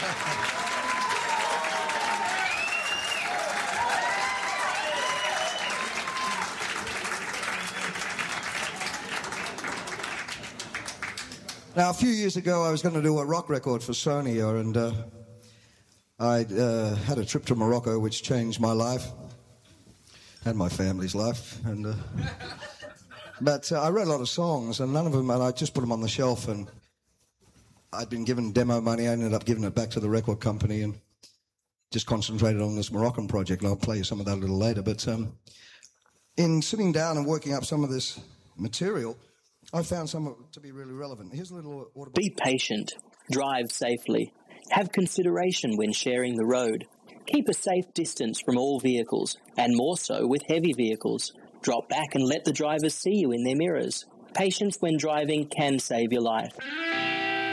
Now, a few years ago, I was going to do a rock record for Sony, and I had a trip to Morocco, which changed my life and my family's life. But I wrote a lot of songs, and none of them, and I just put them on the shelf. And I'd been given demo money. I ended up giving it back to the record company and just concentrated on this Moroccan project. And I'll play you some of that a little later. But in sitting down and working up some of this material, I found some of it to be really relevant. Here's a little Be patient. Drive safely. Have consideration when sharing the road. Keep a safe distance from all vehicles, and more so with heavy vehicles. Drop back and let the drivers see you in their mirrors. Patience when driving can save your life.